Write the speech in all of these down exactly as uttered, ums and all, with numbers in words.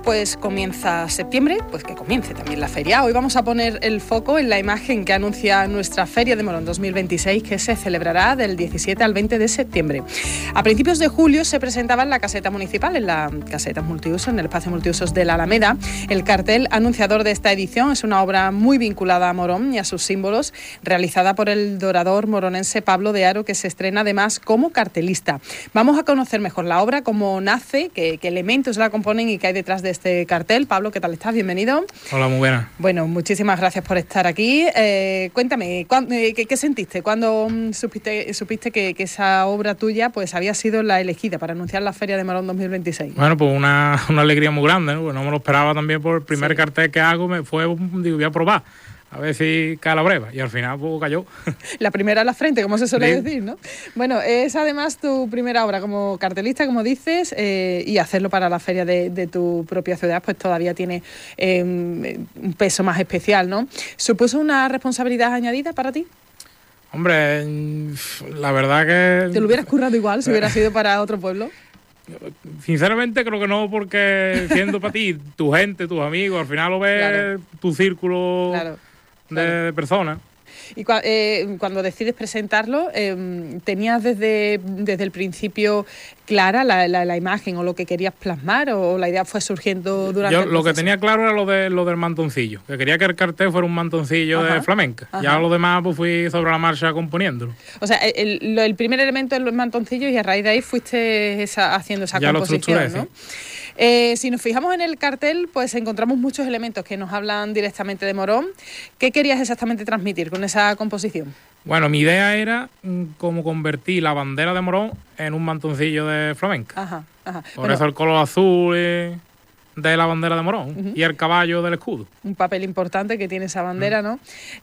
pues comienza septiembre, pues que comience también la feria. Hoy vamos a poner el foco en la imagen que anuncia nuestra Feria de Morón dos mil veintiséis, que se celebrará del diecisiete al veinte de septiembre. A principios de julio se presentaba en la caseta municipal, en la caseta multiuso, en el espacio multiusos de la Alameda. El cartel anunciador de esta edición es una obra muy vinculada a Morón y a sus símbolos, realizada por el dorador moronense Pablo de Haro, que se estrena además como cartelista. Vamos a conocer mejor la obra, cómo nace, qué, qué elementos la componen y qué hay detrás de este cartel. Pablo, ¿qué tal estás? Bienvenido. Hola, muy buena. Bueno, muchísimas gracias por estar aquí. Eh, cuéntame, ¿qué, qué sentiste cuando supiste, supiste que, que esa obra tuya pues había sido la elegida para anunciar la Feria de Morón dos mil veintiséis? Bueno, pues una, una alegría muy grande, ¿no? Pues no me lo esperaba también por el primer sí. cartel que hago, me fue, digo, voy a probar. A ver si cae la breva. Y al final pues, cayó. La primera a la frente, como se suele sí. decir, ¿no? Bueno, es además tu primera obra como cartelista, como dices, eh, y hacerlo para la feria de, de tu propia ciudad, pues todavía tiene eh, un peso más especial, ¿no? ¿Supuso una responsabilidad añadida para ti? Hombre, la verdad que... ¿Te lo hubieras currado igual si hubiera sido para otro pueblo? Sinceramente creo que no, porque siendo para ti, tu gente, tus amigos, al final lo ves claro. tu círculo... Claro. de claro. personas. Y cu eh, cuando decides presentarlo, eh, ¿tenías desde, desde el principio clara la, la, la imagen o lo que querías plasmar, o la idea fue surgiendo durante Yo el lo que tenía claro era lo, de, lo del mantoncillo, que quería que el cartel fuera un mantoncillo ajá, de flamenca. Ajá. Ya lo demás pues fui sobre la marcha componiéndolo. O sea, el, el primer elemento es los mantoncillos y a raíz de ahí fuiste esa, haciendo esa ya composición, lo ¿no? Sí. Eh, si nos fijamos en el cartel, pues encontramos muchos elementos que nos hablan directamente de Morón. ¿Qué querías exactamente transmitir con esa composición? Bueno, mi idea era como convertir la bandera de Morón en un mantoncillo de flamenca. Ajá, ajá. Por bueno, eso el color azul y... de la bandera de Morón uh-huh. y el caballo del escudo. Un papel importante que tiene esa bandera, uh-huh. ¿no?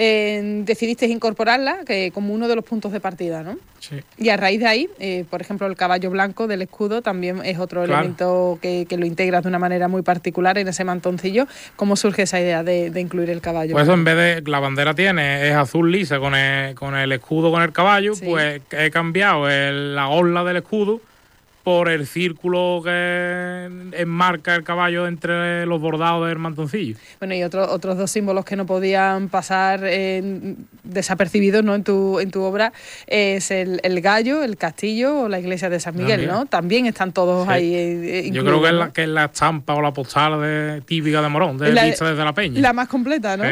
Eh, decidiste incorporarla que como uno de los puntos de partida, ¿no? Sí. Y a raíz de ahí, eh, por ejemplo, el caballo blanco del escudo también es otro claro. elemento que, que lo integras de una manera muy particular en ese mantoncillo. ¿Cómo surge esa idea de, de incluir el caballo? Pues eso, en vez de la bandera tiene, es azul lisa con el, con el escudo con el caballo, sí. pues he cambiado el, la orla del escudo por el círculo que enmarca el caballo entre los bordados del mantoncillo. Bueno, y otro, otros dos símbolos que no podían pasar eh, desapercibidos, ¿no? en, tu, en tu obra es el, el gallo, el castillo o la iglesia de San Miguel, ¿no? También están todos sí. ahí eh, incluidos. Yo creo que es, ¿no? la, que es la estampa o la postal de, típica de Morón, de la, Vista desde la Peña. La más completa, ¿no? Sí.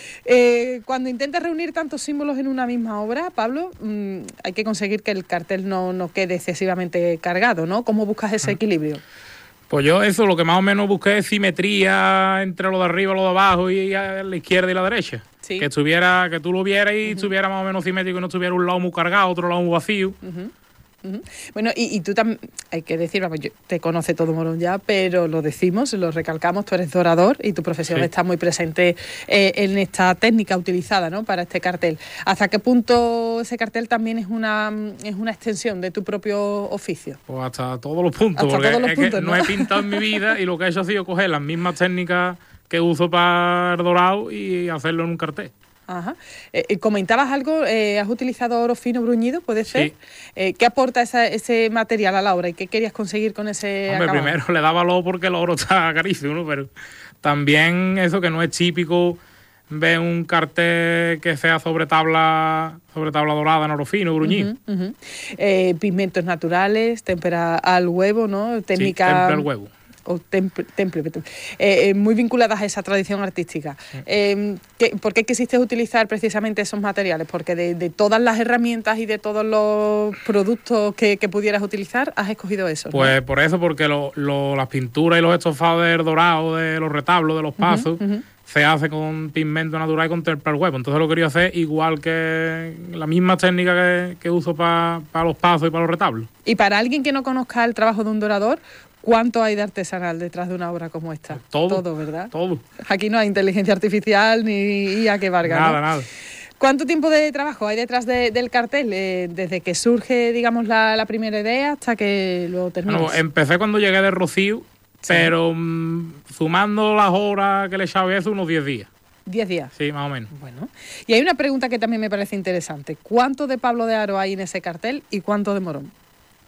Eh, cuando intentas reunir tantos símbolos en una misma obra, Pablo, mmm, hay que conseguir que el cartel no, no quede excesivamente cargado, ¿no? ¿Cómo buscas ese equilibrio? Pues yo eso, lo que más o menos busqué es simetría entre lo de arriba y lo de abajo y a la izquierda y la derecha. Sí. Que estuviera, que tú lo vieras y uh-huh. estuviera más o menos simétrico y no estuviera un lado muy cargado, otro lado muy vacío. Uh-huh. Uh-huh. Bueno, y, y tú también, hay que decir, vamos, yo, te conoce todo Morón ya, pero lo decimos, lo recalcamos, tú eres dorador y tu profesión sí. está muy presente eh, en esta técnica utilizada, ¿no? Para este cartel. ¿Hasta qué punto ese cartel también es una es una extensión de tu propio oficio? Pues hasta todos los puntos, hasta porque todos los es puntos, que ¿no? no he pintado en mi vida y lo que he hecho ha sido coger las mismas técnicas que uso para el dorado y hacerlo en un cartel. Ajá. Eh, comentabas algo, eh, has utilizado oro fino bruñido, ¿puede ser? Sí. Eh, ¿Qué aporta esa, ese material a la obra y qué querías conseguir con ese Hombre, acabado? primero le daba oro porque el oro está carísimo, ¿no? Pero también eso que no es típico ver un cartel que sea sobre tabla sobre tabla dorada en oro fino, bruñido. Uh-huh, uh-huh. Eh, pigmentos naturales, témpera al huevo, ¿no? Técnica... Sí, témpera al huevo. o temple, temple, eh, muy vinculadas a esa tradición artística. Sí. Eh, ¿qué, ¿Por qué quisiste utilizar precisamente esos materiales? Porque de, de todas las herramientas y de todos los productos que, que pudieras utilizar, has escogido eso, ¿no? Pues por eso, porque lo, lo, las pinturas y los estofados del dorado, de los retablos, de los pasos, uh-huh, uh-huh. se hace con pigmento natural y con témpera al huevo. Entonces lo quería hacer igual que la misma técnica que, que uso para pa los pasos y para los retablos. Y para alguien que no conozca el trabajo de un dorador, ¿cuánto hay de artesanal detrás de una obra como esta? Todo. Todo, ¿verdad? Todo. Aquí no hay inteligencia artificial ni I A que valga, Nada, ¿no? nada. ¿Cuánto tiempo de trabajo hay detrás de, del cartel? Eh, desde que surge, digamos, la, la primera idea hasta que lo terminas. Bueno, empecé cuando llegué de Rocío, sí. pero mmm, sumando las horas que le echaba eso, unos diez días. ¿Diez días? Sí, más o menos. Bueno, y hay una pregunta que también me parece interesante. ¿Cuánto de Pablo de Haro hay en ese cartel y cuánto de Morón?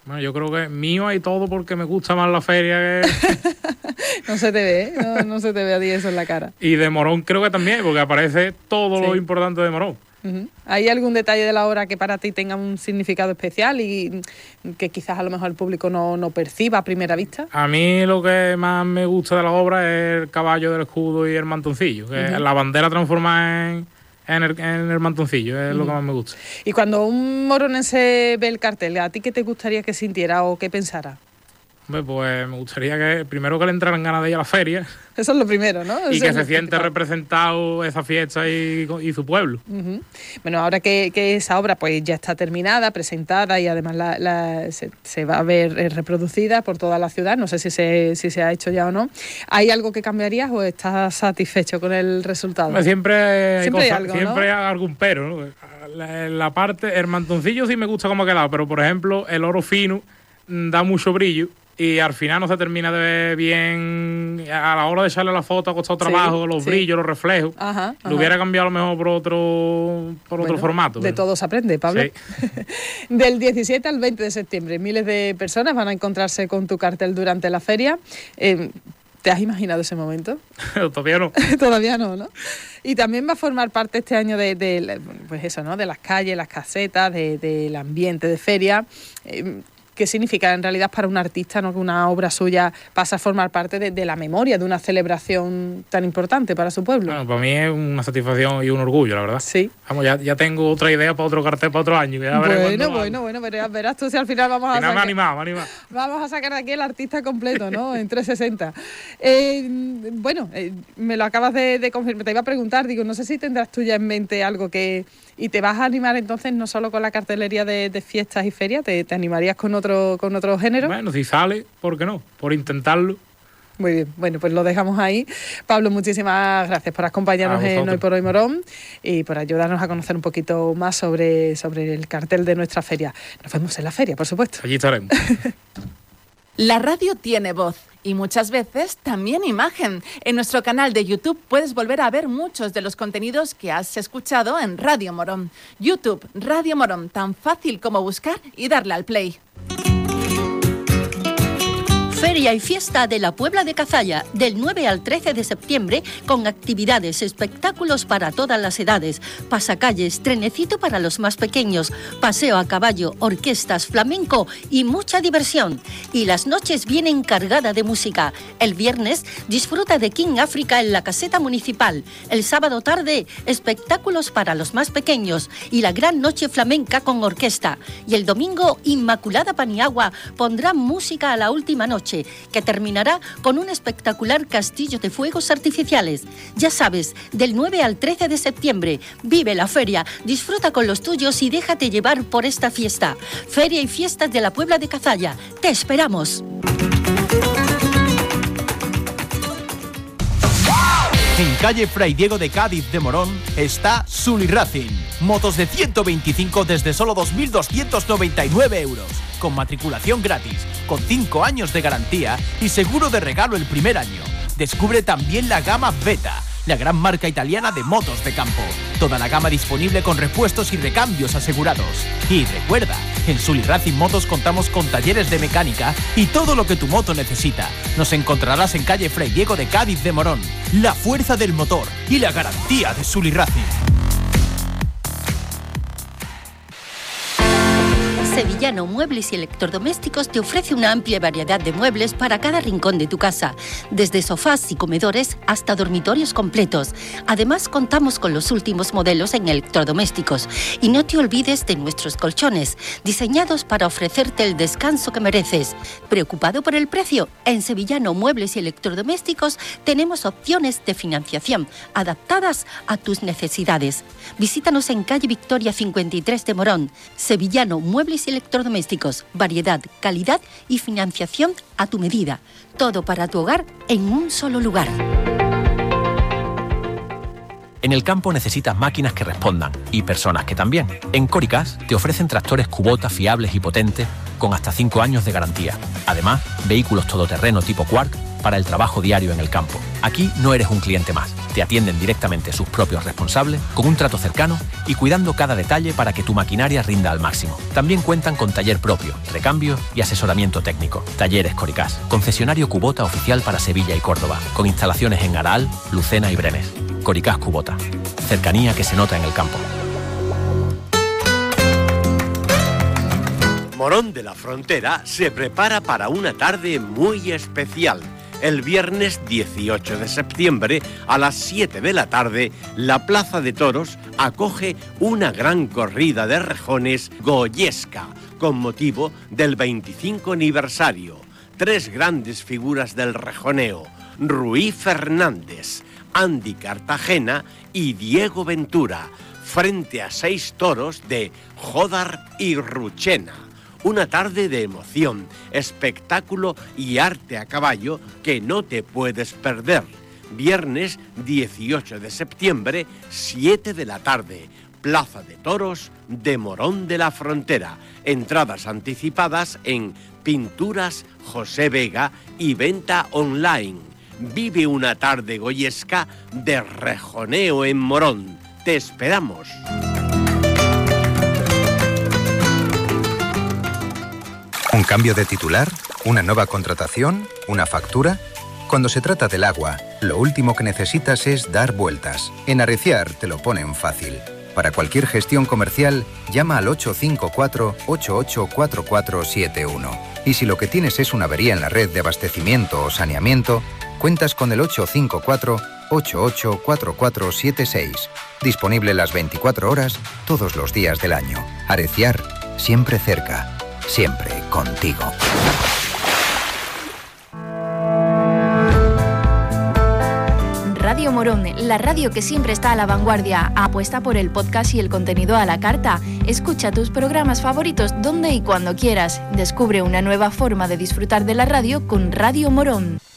Bueno, yo creo que mío hay todo porque me gusta más la feria que... No se te ve, ¿eh? no, no se te ve a ti eso en la cara. Y de Morón creo que también, porque aparece todo sí. lo importante de Morón. Uh-huh. ¿Hay algún detalle de la obra que para ti tenga un significado especial y que quizás a lo mejor el público no, no perciba a primera vista? A mí lo que más me gusta de la obra es el caballo del escudo y el mantoncillo, que uh-huh. es la bandera transformada en, en, el, en el mantoncillo, es uh-huh. lo que más me gusta. Y cuando un moronense ve el cartel, ¿a ti qué te gustaría que sintiera o qué pensara? Pues me gustaría que primero que le entraran ganas de ir a la feria. Eso es lo primero, ¿no? Y Eso que es se siente representado esa fiesta y, y su pueblo. Uh-huh. Bueno, ahora que, que esa obra pues ya está terminada, presentada y además la, la, se, se va a ver reproducida por toda la ciudad, no sé si se, si se ha hecho ya o no, ¿hay algo que cambiarías o estás satisfecho con el resultado? Pues siempre hay, siempre cosas, hay, algo, siempre ¿no? hay algún pero, ¿no? La, la parte, el mantoncillo sí me gusta cómo ha quedado, pero por ejemplo el oro fino da mucho brillo. Y al final no se termina de ver bien, a la hora de echarle la foto ha costado trabajo, sí, los sí. brillos, los reflejos. Ajá, ajá. Lo hubiera cambiado a lo mejor por otro, por bueno, otro formato. De pero... todo se aprende, Pablo. Sí. Del diecisiete al veinte de septiembre, miles de personas van a encontrarse con tu cartel durante la feria. Eh, ¿Te has imaginado ese momento? Todavía no. Todavía no, ¿no? Y también va a formar parte este año de, de pues eso, ¿no? De las calles, las casetas, de, del ambiente de feria. Eh, ¿Qué significa en realidad para un artista, ¿no? Que una obra suya pasa a formar parte de, de la memoria de una celebración tan importante para su pueblo? Bueno, para mí es una satisfacción y un orgullo, la verdad. Sí. Vamos, ya, ya tengo otra idea para otro cartel para otro año. Que ya bueno, bueno, bueno, verás, verás tú si al final vamos a final sacar... me animado, me animado. Vamos a sacar de aquí el artista completo, ¿no? En trescientos sesenta. Eh, bueno, eh, me lo acabas de, de confirmar. Te iba a preguntar, digo, no sé si tendrás tú ya en mente algo que... Y te vas a animar entonces no solo con la cartelería de, de fiestas y ferias, ¿te, te animarías con otro, con otro género? Bueno, si sale, ¿por qué no? Por intentarlo. Muy bien, bueno, pues lo dejamos ahí. Pablo, muchísimas gracias por acompañarnos en Hoy por Hoy Morón y por ayudarnos a conocer un poquito más sobre, sobre el cartel de nuestra feria. Nos vemos en la feria, por supuesto. Allí estaremos. La radio tiene voz y muchas veces también imagen. En nuestro canal de YouTube puedes volver a ver muchos de los contenidos que has escuchado en Radio Morón. YouTube, Radio Morón, tan fácil como buscar y darle al play. Feria y fiesta de la Puebla de Cazalla, del nueve al trece de septiembre, con actividades, espectáculos para todas las edades, pasacalles, trenecito para los más pequeños, paseo a caballo, orquestas, flamenco y mucha diversión. Y las noches vienen cargadas de música. El viernes disfruta de King África en la caseta municipal. El sábado tarde, espectáculos para los más pequeños y la gran noche flamenca con orquesta. Y el domingo, Inmaculada Paniagua pondrá música a la última noche, que terminará con un espectacular castillo de fuegos artificiales. Ya sabes, del nueve al trece de septiembre, vive la feria, disfruta con los tuyos y déjate llevar por esta fiesta. Feria y fiestas de la Puebla de Cazalla. ¡Te esperamos! En calle Fray Diego de Cádiz de Morón está Sully Racing. Motos de ciento veinticinco desde solo dos mil doscientos noventa y nueve euros. Con matriculación gratis, con cinco años de garantía y seguro de regalo el primer año. Descubre también la gama Beta, la gran marca italiana de motos de campo. Toda la gama disponible con repuestos y recambios asegurados. Y recuerda, en Sully Racing Motos contamos con talleres de mecánica y todo lo que tu moto necesita. Nos encontrarás en calle Fray Diego de Cádiz de Morón. La fuerza del motor y la garantía de Sully Racing. Sevillano Muebles y Electrodomésticos te ofrece una amplia variedad de muebles para cada rincón de tu casa, desde sofás y comedores hasta dormitorios completos. Además, contamos con los últimos modelos en electrodomésticos. Y no te olvides de nuestros colchones, diseñados para ofrecerte el descanso que mereces. ¿Preocupado por el precio? En Sevillano Muebles y Electrodomésticos tenemos opciones de financiación adaptadas a tus necesidades. Visítanos en calle Victoria cincuenta y tres de Morón. Sevillano Muebles y Electrodomésticos, variedad, calidad y financiación a tu medida. Todo para tu hogar en un solo lugar. En el campo necesitas máquinas que respondan y personas que también. En Coricas te ofrecen tractores Kubota fiables y potentes con hasta cinco años de garantía. Además, vehículos todoterreno tipo Quark para el trabajo diario en el campo. Aquí no eres un cliente más, Te atienden directamente sus propios responsables, con un trato cercano y cuidando cada detalle para que tu maquinaria rinda al máximo. También cuentan con taller propio, recambio y asesoramiento técnico. Talleres Coricás, concesionario Kubota oficial para Sevilla y Córdoba, con instalaciones en Araal, Lucena y Brenes. Coricás Kubota, cercanía que se nota en el campo. Morón de la Frontera se prepara para una tarde muy especial. El viernes dieciocho de septiembre, a las siete de la tarde, la Plaza de Toros acoge una gran corrida de rejones goyesca, con motivo del veinticinco aniversario. Tres grandes figuras del rejoneo, Ruy Fernández, Andy Cartagena y Diego Ventura, frente a seis toros de Jódar y Ruchena. Una tarde de emoción, espectáculo y arte a caballo que no te puedes perder. Viernes dieciocho de septiembre, siete de la tarde. Plaza de Toros de Morón de la Frontera. Entradas anticipadas en Pinturas José Vega y venta online. Vive una tarde goyesca de rejoneo en Morón. Te esperamos. ¿Un cambio de titular? ¿Una nueva contratación? ¿Una factura? Cuando se trata del agua, lo último que necesitas es dar vueltas. En Arreciar te lo ponen fácil. Para cualquier gestión comercial, llama al ocho cinco cuatro, ocho ocho cuatro cuatro siete uno. Y si lo que tienes es una avería en la red de abastecimiento o saneamiento, cuentas con el ocho cinco cuatro, ocho ocho cuatro cuatro siete seis. Disponible las veinticuatro horas, todos los días del año. Arreciar, siempre cerca. Siempre contigo. Radio Morón, la radio que siempre está a la vanguardia, apuesta por el podcast y el contenido a la carta. Escucha tus programas favoritos donde y cuando quieras. Descubre una nueva forma de disfrutar de la radio con Radio Morón.